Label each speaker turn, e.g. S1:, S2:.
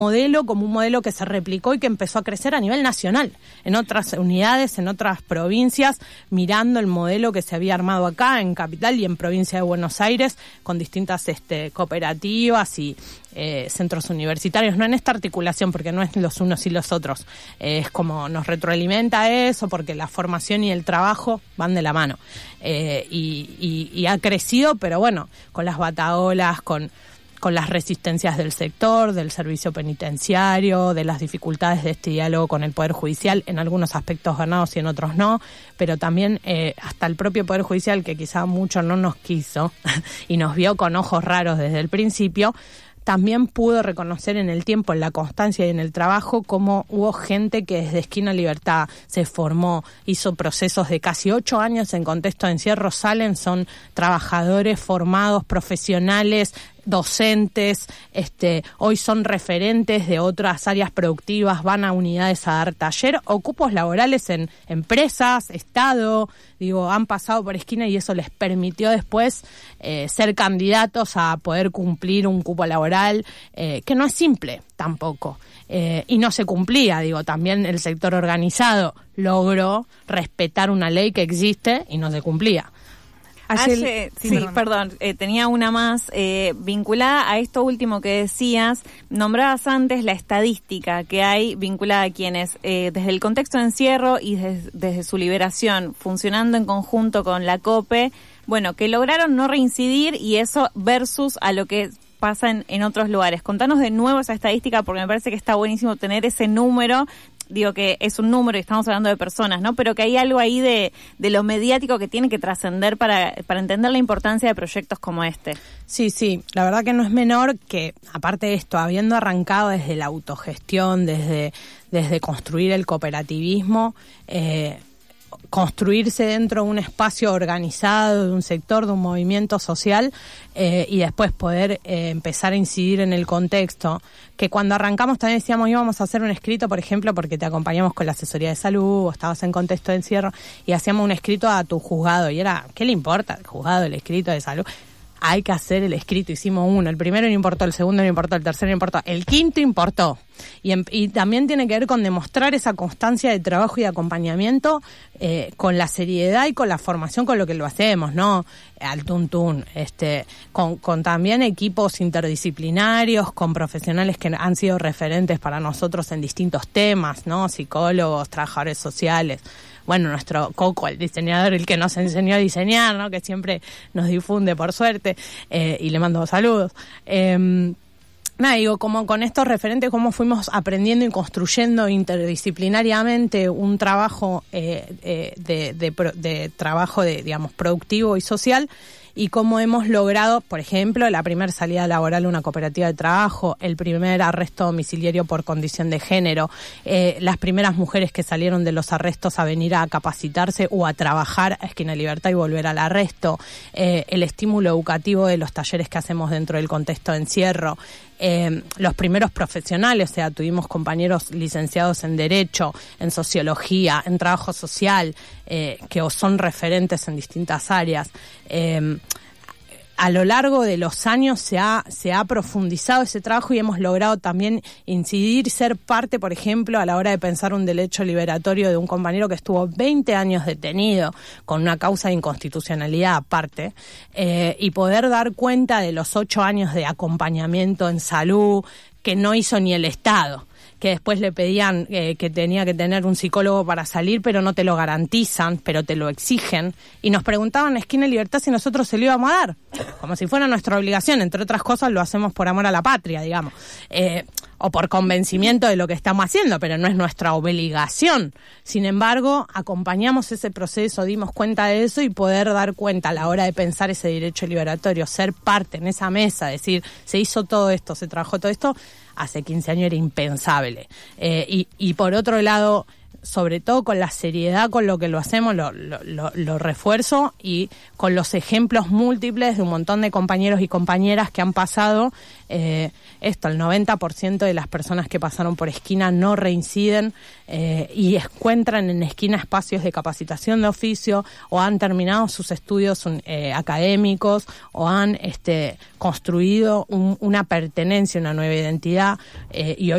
S1: modelo como un modelo que se replicó y que empezó a crecer a nivel nacional, en otras unidades, en otras provincias, mirando el modelo que se había armado acá en Capital y en provincia de Buenos Aires, con distintas cooperativas y centros universitarios, no en esta articulación, porque no es los unos y los otros, es como nos retroalimenta eso, porque la formación y el trabajo van de la mano, y ha crecido, pero bueno, con las bataholas, con las resistencias del sector, del servicio penitenciario, de las dificultades de este diálogo con el Poder Judicial, en algunos aspectos ganados y en otros no, pero también hasta el propio Poder Judicial, que quizá mucho no nos quiso y nos vio con ojos raros desde el principio, también pudo reconocer en el tiempo, en la constancia y en el trabajo, cómo hubo gente que desde Esquina Libertad se formó, hizo procesos de casi 8 años en contexto de encierro, salen, son trabajadores formados, profesionales, docentes, hoy son referentes de otras áreas productivas, van a unidades a dar taller o cupos laborales en empresas, Estado, han pasado por Esquina y eso les permitió después ser candidatos a poder cumplir un cupo laboral, que no es simple tampoco, y no se cumplía, también el sector organizado logró respetar una ley que existe y no se cumplía.
S2: Tenía una más vinculada a esto último que decías. Nombrabas antes la estadística que hay vinculada a quienes desde el contexto de encierro y desde su liberación, funcionando en conjunto con la COPE, que lograron no reincidir, y eso versus a lo que pasa en otros lugares. Contanos de nuevo esa estadística, porque me parece que está buenísimo tener ese número. Digo que es un número y estamos hablando de personas, ¿no? Pero que hay algo ahí de lo mediático que tiene que trascender para entender la importancia de proyectos como este.
S1: Sí, la verdad que no es menor que, aparte de esto, habiendo arrancado desde la autogestión, desde construir el cooperativismo, construirse dentro de un espacio organizado, de un sector, de un movimiento social, y después poder empezar a incidir en el contexto, que cuando arrancamos también decíamos íbamos a hacer un escrito, por ejemplo, porque te acompañamos con la asesoría de salud o estabas en contexto de encierro, y hacíamos un escrito a tu juzgado, y era, ¿qué le importa el juzgado, el escrito de salud? Hay que hacer el escrito, hicimos uno, el primero no importó, el segundo no importó, el tercero no importó, el quinto importó. Y también tiene que ver con demostrar esa constancia de trabajo y de acompañamiento, con la seriedad y con la formación con lo que lo hacemos, ¿no? Al tuntún, con también equipos interdisciplinarios, con profesionales que han sido referentes para nosotros en distintos temas, ¿no? Psicólogos, trabajadores sociales. Bueno, nuestro Coco, el diseñador, el que nos enseñó a diseñar, ¿no? Que siempre nos difunde, por suerte, y le mando saludos. Como con estos referentes, cómo fuimos aprendiendo y construyendo interdisciplinariamente un trabajo de trabajo productivo y social, y cómo hemos logrado, por ejemplo, la primera salida laboral de una cooperativa de trabajo, el primer arresto domiciliario por condición de género, las primeras mujeres que salieron de los arrestos a venir a capacitarse o a trabajar a Esquina Libertad y volver al arresto, el estímulo educativo de los talleres que hacemos dentro del contexto de encierro, los primeros profesionales, tuvimos compañeros licenciados en Derecho, en Sociología, en Trabajo Social, que son referentes en distintas áreas. A lo largo de los años se ha profundizado ese trabajo y hemos logrado también incidir, ser parte, por ejemplo, a la hora de pensar un derecho liberatorio de un compañero que estuvo 20 años detenido con una causa de inconstitucionalidad aparte, y poder dar cuenta de los 8 años de acompañamiento en salud que no hizo ni el Estado, que después le pedían que tenía que tener un psicólogo para salir, pero no te lo garantizan, pero te lo exigen, y nos preguntaban en Esquina Libertad si nosotros se lo íbamos a dar, como si fuera nuestra obligación. Entre otras cosas lo hacemos por amor a la patria, o por convencimiento de lo que estamos haciendo, pero no es nuestra obligación. Sin embargo, acompañamos ese proceso, dimos cuenta de eso, y poder dar cuenta a la hora de pensar ese derecho liberatorio, ser parte en esa mesa, decir, se hizo todo esto, se trabajó todo esto, hace 15 años era impensable. Y por otro lado, sobre todo con la seriedad con lo que lo hacemos, lo refuerzo, y con los ejemplos múltiples de un montón de compañeros y compañeras que han pasado. El 90% de las personas que pasaron por Esquina no reinciden y encuentran en Esquina espacios de capacitación de oficio, o han terminado sus estudios académicos, o han construido una pertenencia, una nueva identidad, y hoy